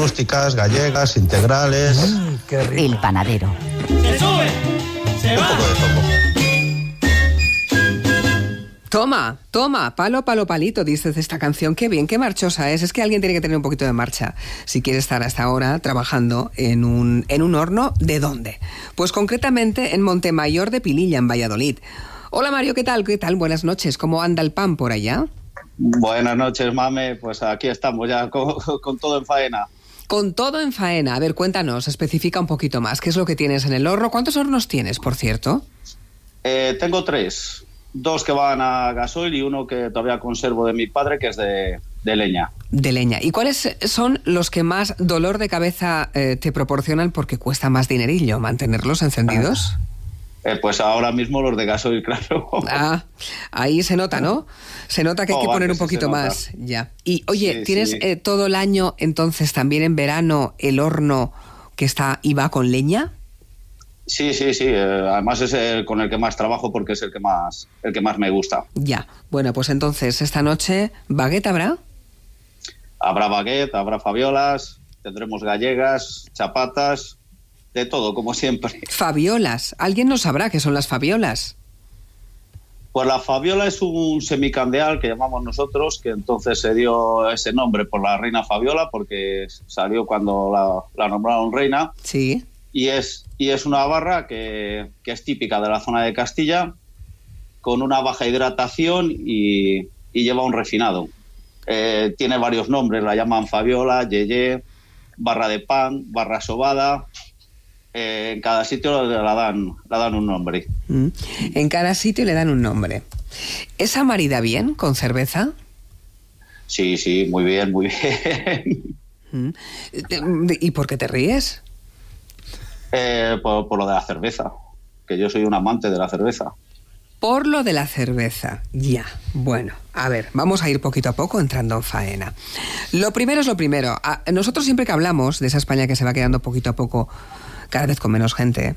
rústicas, gallegas, integrales. Qué rico. El panadero. Se sube, se va. Un poco de todo. Toma, palo, palo, palito, dices de esta canción. Qué bien, qué marchosa es. Es que alguien tiene que tener un poquito de marcha si quiere estar hasta ahora trabajando en un horno. ¿De dónde? Pues concretamente en Montemayor de Pililla, en Valladolid. Hola Mario, ¿qué tal? ¿Qué tal? Buenas noches. ¿Cómo anda el pan por allá? Buenas noches, Mame. Pues aquí estamos ya con todo en faena. Con todo en faena. A ver, cuéntanos, especifica un poquito más. ¿Qué es lo que tienes en el horno? ¿Cuántos hornos tienes, por cierto? Tengo 3. 2 que van a gasoil y uno que todavía conservo de mi padre, que es de leña. De leña. ¿Y cuáles son los que más dolor de cabeza te proporcionan porque cuesta más dinerillo mantenerlos encendidos? Pues ahora mismo los de gasoil, claro. Ah, ahí se nota, ¿no? Se nota que hay que poner un poquito más. Ya. Y oye, Sí, ¿tienes sí. todo el año entonces también en verano el horno que está y va con leña? Sí. Además es el con el que más trabajo porque es el que más me gusta. Ya. Bueno, pues entonces esta noche, ¿baguette habrá? Habrá baguette, habrá fabiolas, tendremos gallegas, chapatas, de todo, como siempre. Fabiolas. ¿Alguien no sabrá qué son las fabiolas? Pues la fabiola es un semicandeal que llamamos nosotros, que entonces se dio ese nombre por la reina Fabiola, porque salió cuando la nombraron reina. Sí. Y es una barra que es típica de la zona de Castilla, con una baja hidratación y lleva un refinado. Tiene varios nombres, la llaman Fabiola, Yeye, barra de pan, barra sobada. En cada sitio la dan un nombre. En cada sitio le dan un nombre. ¿Esa marida bien con cerveza? Sí, muy bien, muy bien. ¿Y por qué te ríes? Por lo de la cerveza, que yo soy un amante de la cerveza. Por lo de la cerveza, ya. Bueno, a ver, vamos a ir poquito a poco entrando en faena. Lo primero es lo primero. Nosotros siempre que hablamos de esa España que se va quedando poquito a poco, cada vez con menos gente,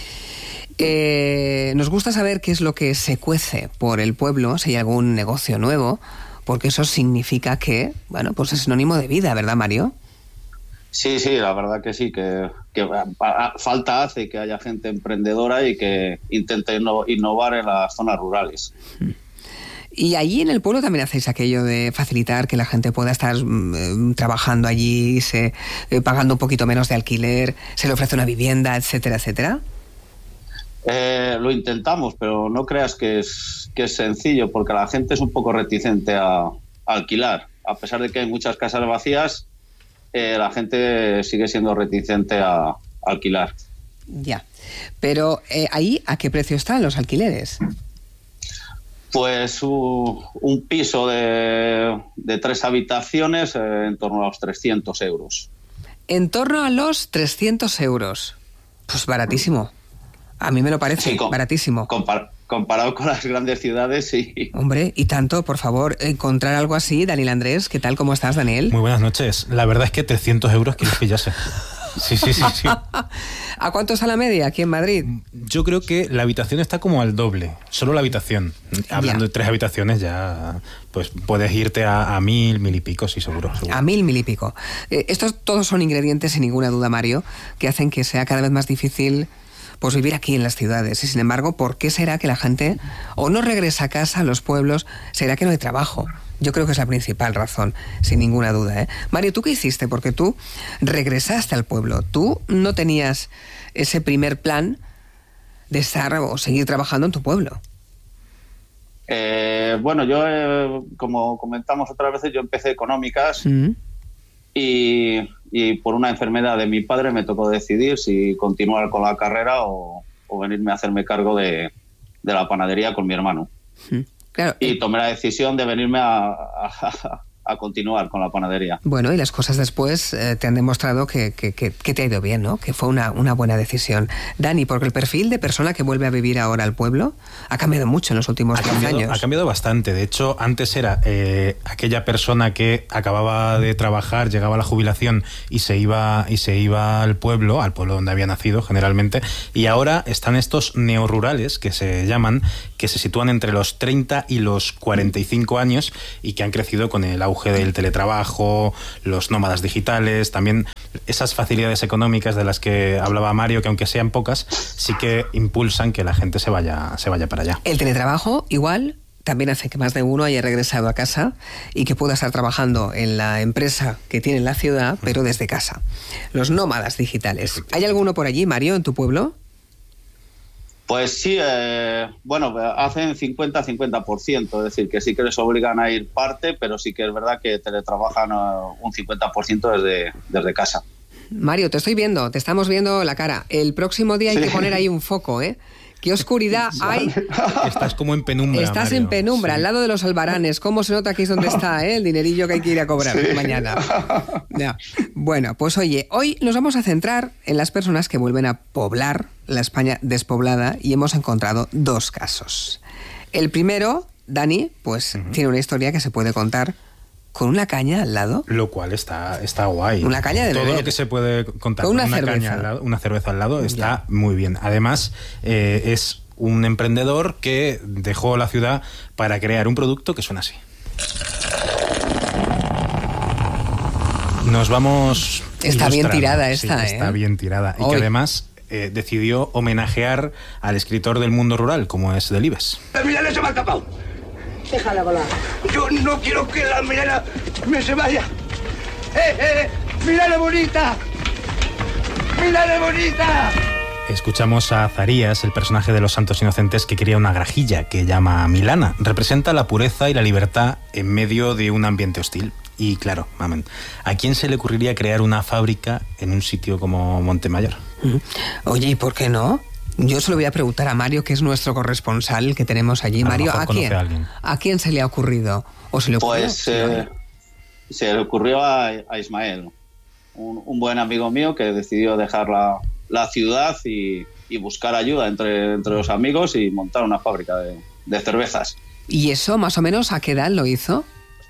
nos gusta saber qué es lo que se cuece por el pueblo, si hay algún negocio nuevo, porque eso significa que, bueno, pues es sinónimo de vida, ¿verdad, Mario? Sí, la verdad que sí, que falta hace que haya gente emprendedora y que intente innovar en las zonas rurales. Y allí en el pueblo también hacéis aquello de facilitar que la gente pueda estar trabajando allí, pagando un poquito menos de alquiler, se le ofrece una vivienda, etcétera, etcétera. Lo intentamos, pero no creas que es sencillo, porque la gente es un poco reticente a alquilar. A pesar de que hay muchas casas vacías, la gente sigue siendo reticente a alquilar. Ya. Pero ahí, ¿a qué precio están los alquileres? Pues un piso de 3 habitaciones en torno a los 300 euros. En torno a los 300 euros. Pues baratísimo. A mí me lo parece, Sí, baratísimo. Comparado con las grandes ciudades, sí. Hombre, y tanto, por favor, encontrar algo así. Daniel Andrés, ¿qué tal? ¿Cómo estás, Daniel? Muy buenas noches. La verdad es que 300 euros quieres pillarse. Sí. ¿A cuánto está la media aquí en Madrid? Yo creo que la habitación está como al doble. Solo la habitación. Hablando de 3 habitaciones ya pues puedes irte a 1.000 y pico, sí, seguro. A 1.000 y pico. Estos todos son ingredientes, sin ninguna duda, Mario, que hacen que sea cada vez más difícil pues vivir aquí en las ciudades. Y sin embargo, ¿por qué será que la gente o no regresa a casa, a los pueblos? ¿Será que no hay trabajo? Yo creo que es la principal razón, sin ninguna duda, ¿eh? Mario, ¿tú qué hiciste? Porque tú regresaste al pueblo. Tú no tenías ese primer plan de estar o seguir trabajando en tu pueblo. Bueno, yo, como comentamos otras veces, yo empecé económicas y por una enfermedad de mi padre me tocó decidir si continuar con la carrera o venirme a hacerme cargo de la panadería con mi hermano. Claro. Y tomé la decisión de venirme a continuar con la panadería. Bueno, y las cosas después te han demostrado que te ha ido bien, ¿no? Que fue una buena decisión. Dani, porque el perfil de persona que vuelve a vivir ahora al pueblo ha cambiado mucho en los últimos 15 años. Ha cambiado bastante. De hecho, antes era aquella persona que acababa de trabajar, llegaba a la jubilación y se iba al pueblo donde había nacido generalmente, y ahora están estos neorurales que se llaman, que se sitúan entre los 30 y los 45 años y que han crecido con el auge auge del teletrabajo, los nómadas digitales, también esas facilidades económicas de las que hablaba Mario, que aunque sean pocas, sí que impulsan que la gente se vaya para allá. El teletrabajo igual también hace que más de uno haya regresado a casa y que pueda estar trabajando en la empresa que tiene en la ciudad, pero desde casa. Los nómadas digitales. ¿Hay alguno por allí, Mario, en tu pueblo? Pues sí, bueno, hacen 50-50%, es decir, que sí que les obligan a ir parte, pero sí que es verdad que teletrabajan un 50% desde casa. Mario, te estoy viendo, te estamos viendo la cara. El próximo día hay que poner ahí un foco, ¿eh? ¿Qué oscuridad hay? Estás como en penumbra, Estás Mario. en penumbra, sí. Al lado de los albaranes. ¿Cómo se nota que es donde está el dinerillo que hay que ir a cobrar mañana? Ya. Bueno, pues oye, hoy nos vamos a centrar en las personas que vuelven a poblar la España despoblada y hemos encontrado 2 casos. El primero, Dani, pues tiene una historia que se puede contar con una caña al lado. Lo cual está guay. Una caña de beber. Todo lo que se puede contar con una cerveza. Caña al lado, una cerveza al lado, está muy bien. Además, es un emprendedor que dejó la ciudad para crear un producto que suena así. Nos vamos... Está bien tirada esta, sí, está bien tirada. Y que además decidió homenajear al escritor del mundo rural, como es Delibes. ¡Mira, se me ha escapado! Déjala volar. Yo no quiero que la mirada me se vaya. ¡Mírale bonita! ¡Mírale bonita! Escuchamos a Zarías, el personaje de Los Santos Inocentes, que quería una grajilla que llama Milana. Representa la pureza y la libertad en medio de un ambiente hostil. Y claro, mamen, ¿a quién se le ocurriría crear una fábrica en un sitio como Montemayor? Oye, ¿y por qué no? Yo se lo voy a preguntar a Mario, que es nuestro corresponsal que tenemos allí. Mario, ¿a quién se le ha ocurrido? ¿O se le ocurrió? Pues se le ocurrió a Ismael, un buen amigo mío que decidió dejar la ciudad y buscar ayuda entre los amigos y montar una fábrica de cervezas. ¿Y eso más o menos a qué edad lo hizo?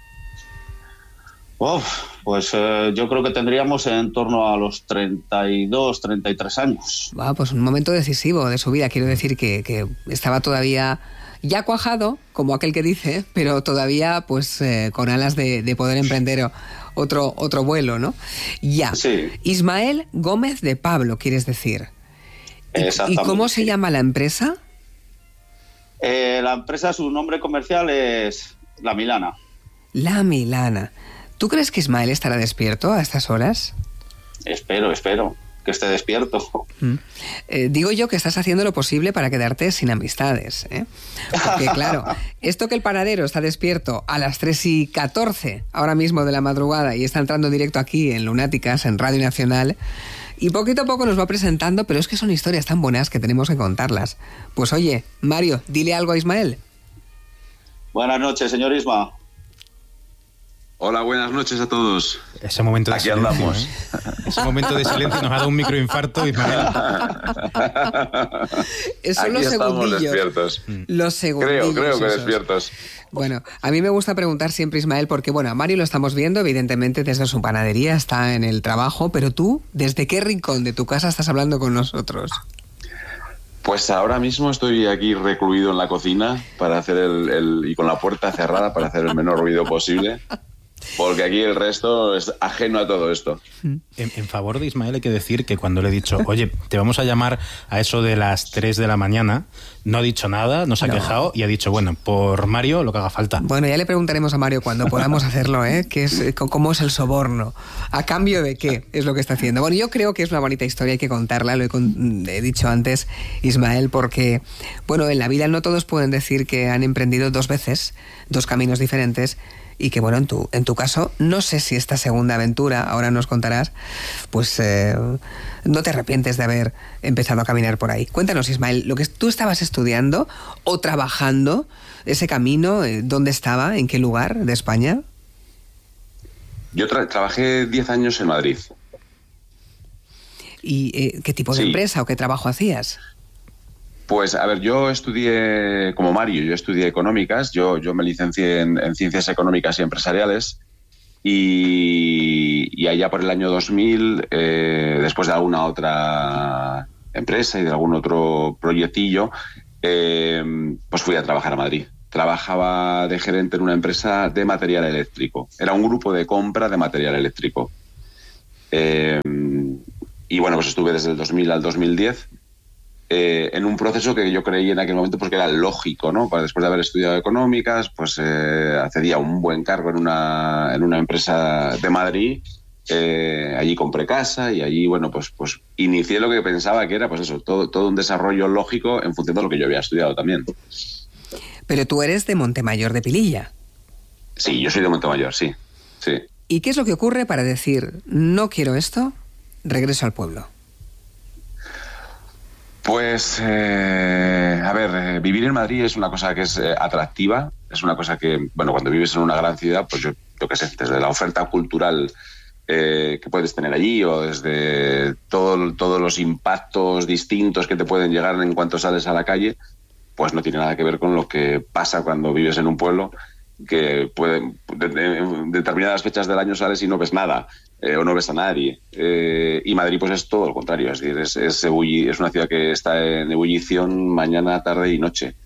Pues yo creo que tendríamos en torno a los 32, 33 años. Pues un momento decisivo de su vida. Quiero decir que estaba todavía ya cuajado, como aquel que dice, pero todavía pues con alas de poder emprender otro vuelo, ¿no? Ya. Sí. Ismael Gómez de Pablo, quieres decir. Exactamente. ¿Y cómo se llama la empresa? La empresa, su nombre comercial es La Milana. La Milana. ¿Tú crees que Ismael estará despierto a estas horas? Espero que esté despierto. Digo yo que estás haciendo lo posible para quedarte sin amistades, ¿eh? Porque claro, esto que el panadero está despierto a las 3:14 ahora mismo de la madrugada y está entrando en directo aquí en Lunáticas, en Radio Nacional, y poquito a poco nos va presentando, pero es que son historias tan buenas que tenemos que contarlas. Pues oye, Mario, dile algo a Ismael. Buenas noches, señor Isma. Hola, buenas noches a todos. Ese momento de Aquí silencio, andamos. Ese momento de silencio nos ha dado un microinfarto, Ismael. Son los segundillos. Despiertos. Los segundillos. Creo que despiertos. Bueno, a mí me gusta preguntar siempre, Ismael, porque bueno, a Mario lo estamos viendo, evidentemente desde su panadería, está en el trabajo, pero tú, ¿desde qué rincón de tu casa estás hablando con nosotros? Pues ahora mismo estoy aquí recluido en la cocina para hacer y con la puerta cerrada para hacer el menor ruido posible. Porque aquí el resto es ajeno a todo esto. En favor de Ismael hay que decir que cuando le he dicho, oye, te vamos a llamar a eso de las 3 de la mañana, no ha dicho nada, no se ha quejado y ha dicho, bueno, por Mario lo que haga falta. Bueno, ya le preguntaremos a Mario cuando podamos hacerlo, ¿eh? ¿Cómo es el soborno? ¿A cambio de qué es lo que está haciendo? Bueno, yo creo que es una bonita historia, hay que contarla, he dicho antes, Ismael, porque, bueno, en la vida no todos pueden decir que han emprendido 2 veces, 2 caminos diferentes, y que bueno, en tu caso, no sé si esta segunda aventura, ahora nos contarás, pues no te arrepientes de haber empezado a caminar por ahí. Cuéntanos, Ismael, lo que tú estabas estudiando o trabajando, ese camino, ¿dónde estaba? ¿En qué lugar de España? Yo trabajé 10 años en Madrid. ¿Y qué tipo de empresa o qué trabajo hacías? Pues, a ver, yo estudié, como Mario, yo estudié económicas, yo me licencié en ciencias económicas y empresariales y allá por el año 2000, después de alguna otra empresa y de algún otro proyectillo, pues fui a trabajar a Madrid. trabajaba de gerente en una empresa de material eléctrico. Era un grupo de compra de material eléctrico. Y bueno, pues estuve desde el 2000 al 2010 en un proceso que yo creí en aquel momento porque era lógico, ¿no? Después de haber estudiado económicas, pues accedía a un buen cargo en una empresa de Madrid. Allí compré casa y allí, bueno, pues inicié lo que pensaba que era, pues eso, todo un desarrollo lógico en función de lo que yo había estudiado también. Pero tú eres de Montemayor de Pililla. Sí, yo soy de Montemayor, sí. ¿Y qué es lo que ocurre para decir, no quiero esto, regreso al pueblo? Pues, vivir en Madrid es una cosa que es atractiva, es una cosa que, bueno, cuando vives en una gran ciudad, pues yo qué sé, desde la oferta cultural que puedes tener allí o desde todos los impactos distintos que te pueden llegar en cuanto sales a la calle, pues no tiene nada que ver con lo que pasa cuando vives en un pueblo que en determinadas fechas del año sales y no ves nada o no ves a nadie. Y Madrid pues es todo lo contrario, es decir, es una ciudad que está en ebullición mañana, tarde y noche.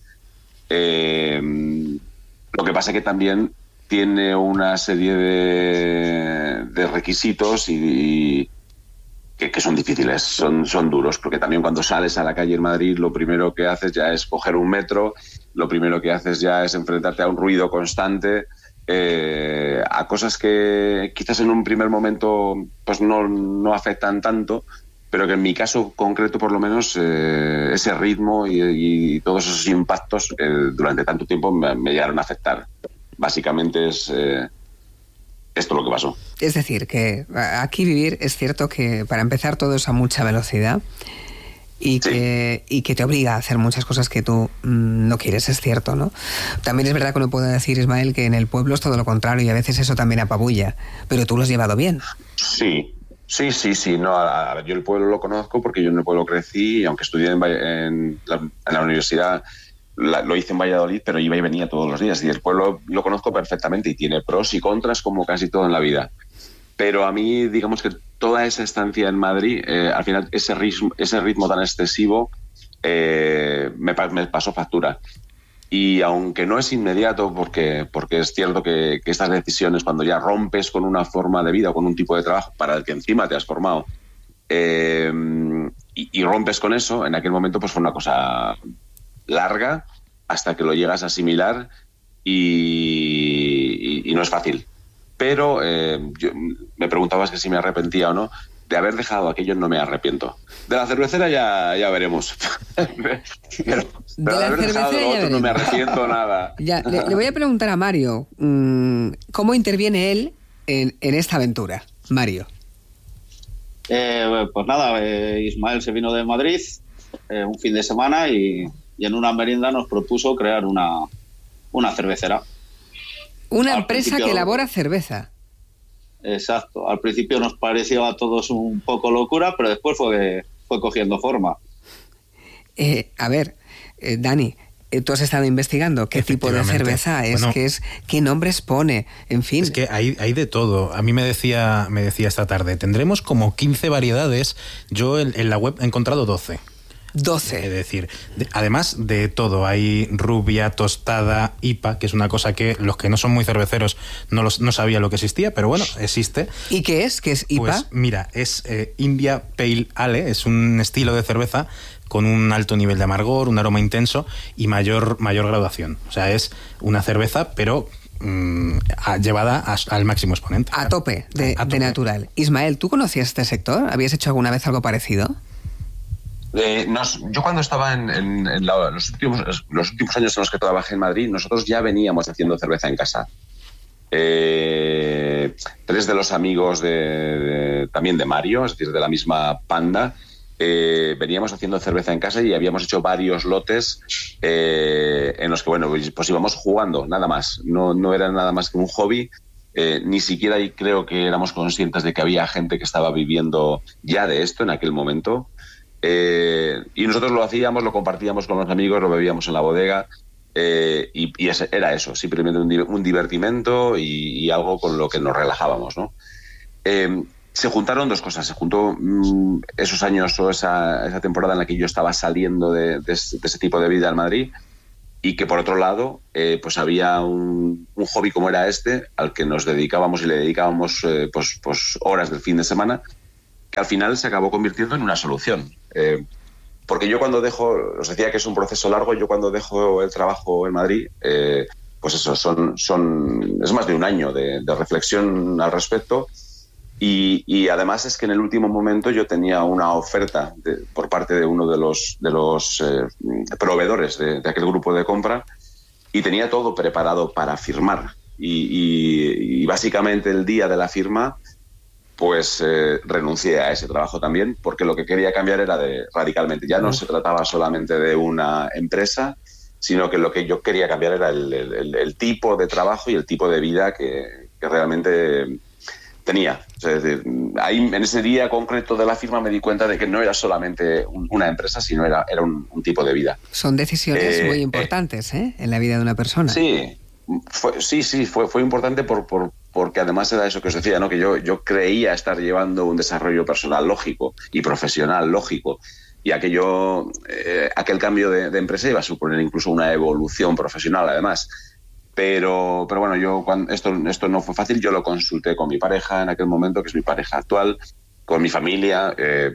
Lo que pasa que también tiene una serie de requisitos y que son difíciles, son duros, porque también cuando sales a la calle en Madrid lo primero que haces ya es coger un metro, lo primero que haces ya es enfrentarte a un ruido constante, a cosas que quizás en un primer momento pues no afectan tanto, pero que en mi caso concreto por lo menos ese ritmo y todos esos impactos durante tanto tiempo me llegaron a afectar. Básicamente es esto lo que pasó. Es decir, que aquí vivir es cierto que para empezar todo es a mucha velocidad y que te obliga a hacer muchas cosas que tú no quieres, es cierto, ¿no? También es verdad que uno puede decir, Ismael, que en el pueblo es todo lo contrario y a veces eso también apabulla, pero tú lo has llevado bien. Sí. No, a ver, yo el pueblo lo conozco porque yo en el pueblo crecí y aunque estudié en la universidad lo hice en Valladolid, pero iba y venía todos los días y el pueblo lo conozco perfectamente y tiene pros y contras como casi todo en la vida. Pero a mí, digamos que toda esa estancia en Madrid, al final ese ritmo tan excesivo me pasó factura. Y aunque no es inmediato, porque es cierto que estas decisiones, cuando ya rompes con una forma de vida o con un tipo de trabajo para el que encima te has formado, y rompes con eso, en aquel momento pues fue una cosa larga hasta que lo llegas a asimilar y no es fácil. Pero me preguntabas que si me arrepentía o no. De haber dejado aquello no me arrepiento. De la cervecera ya veremos. pero de haber dejado lo otro no me arrepiento nada. Ya, le voy a preguntar a Mario cómo interviene él en esta aventura. Mario. Pues nada, Ismael se vino de Madrid un fin de semana y en una merienda nos propuso crear una cervecera. Una empresa que elabora cerveza. Exacto. Al principio nos pareció a todos un poco locura, pero después fue cogiendo forma. Dani, tú has estado investigando qué tipo de cerveza es, bueno, qué nombres pone, en fin. Es que hay de todo. A mí me decía esta tarde, tendremos como 15 variedades. Yo en la web he encontrado 12. 12. Es decir, además de todo, hay rubia, tostada, IPA, que es una cosa que los que no son muy cerveceros no sabía lo que existía, pero bueno, existe. ¿Y qué es? ¿Qué es IPA? Pues mira, es India Pale Ale, es un estilo de cerveza con un alto nivel de amargor, un aroma intenso y mayor graduación. O sea, es una cerveza, pero llevada al máximo exponente. A tope de natural. Ismael, ¿tú conocías este sector? ¿Habías hecho alguna vez algo parecido? Yo cuando estaba en los últimos años en los que trabajé en Madrid, nosotros ya veníamos haciendo cerveza en casa. 3 de los amigos también de Mario, es decir, de la misma panda, veníamos haciendo cerveza en casa y habíamos hecho varios lotes en los que, bueno, pues íbamos jugando, nada más. No era nada más que un hobby. Ni siquiera creo que éramos conscientes de que había gente que estaba viviendo ya de esto en aquel momento. Y nosotros lo hacíamos, lo compartíamos con los amigos, lo bebíamos en la bodega y era eso, simplemente un divertimento y algo con lo que nos relajábamos, ¿no? Se juntaron 2 cosas. Se juntó esos años o esa temporada en la que yo estaba saliendo de ese tipo de vida en Madrid y que por otro lado pues había un hobby como era este al que nos dedicábamos y le dedicábamos pues horas del fin de semana, que al final se acabó convirtiendo en una solución. Porque yo cuando dejo, os decía que es un proceso largo, yo cuando dejo el trabajo en Madrid, pues eso, es más de un año de reflexión al respecto. Y además es que en el último momento yo tenía una oferta por parte de uno de los proveedores de aquel grupo de compra, y tenía todo preparado para firmar. Y básicamente el día de la firma pues renuncié a ese trabajo también, porque lo que quería cambiar era radicalmente. Ya no se trataba solamente de una empresa, sino que lo que yo quería cambiar era el tipo de trabajo y el tipo de vida que realmente tenía. O sea, es decir, ahí, en ese día concreto de la firma, me di cuenta de que no era solamente una empresa, sino era un tipo de vida. Son decisiones muy importantes en la vida de una persona. Sí, fue importante porque además era eso que os decía, ¿no? Que yo creía estar llevando un desarrollo personal lógico y profesional lógico, y aquel cambio de empresa iba a suponer incluso una evolución profesional además. Pero bueno, esto no fue fácil. Yo lo consulté con mi pareja en aquel momento, que es mi pareja actual, con mi familia.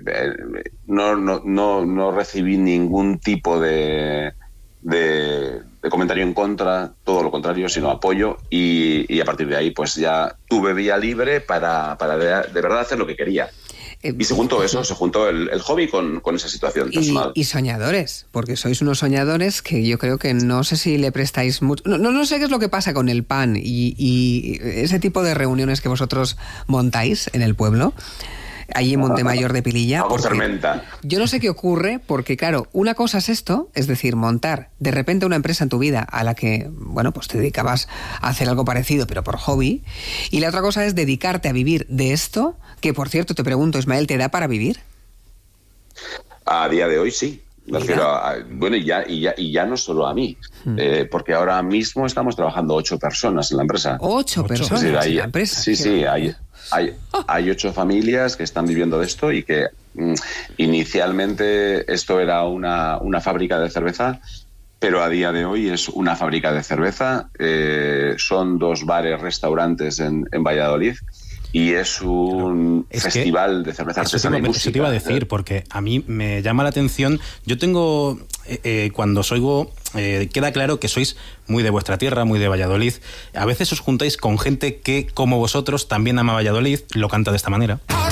No recibí ningún tipo de comentario en contra, todo lo contrario, sino apoyo, y a partir de ahí pues ya tuve vía libre para de verdad hacer lo que quería. Y se juntó el hobby con esa situación personal. Y soñadores, porque sois unos soñadores que yo creo que no sé si le prestáis mucho... No sé qué es lo que pasa con el pan y ese tipo de reuniones que vosotros montáis en el pueblo, allí en Montemayor de Pililla. Algo fermenta. Yo no sé qué ocurre, porque claro, una cosa es esto, es decir, montar de repente una empresa en tu vida a la que, bueno, pues te dedicabas a hacer algo parecido, pero por hobby, y la otra cosa es dedicarte a vivir de esto, que por cierto, te pregunto, Ismael, ¿te da para vivir? A día de hoy sí. Me refiero bueno, y ya no solo a mí, porque ahora mismo estamos trabajando 8 personas en la empresa. 8 personas en la empresa. Sí, hay 8 familias que están viviendo de esto, y que inicialmente esto era una fábrica de cerveza, pero a día de hoy es una fábrica de cerveza. Son 2 bares, restaurantes en Valladolid. Y es un festival de cerveza artesana y música. Eso te iba a decir, porque a mí me llama la atención. Yo tengo, cuando os oigo, queda claro que sois muy de vuestra tierra, muy de Valladolid. A veces os juntáis con gente que, como vosotros, también ama Valladolid, lo canta de esta manera.